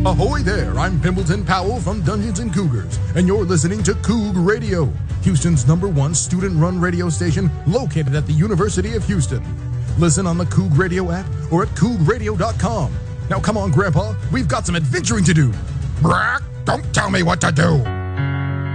Ahoy there, I'm Pimbleton Powell from Dungeons & Cougars, and you're listening to Coug Radio, Houston's #1 student-run radio station located at the University of Houston. Listen on the Coug Radio app or at cougradio.com. Now come on, Grandpa, we've got some adventuring to do. Brack, don't tell me what to do.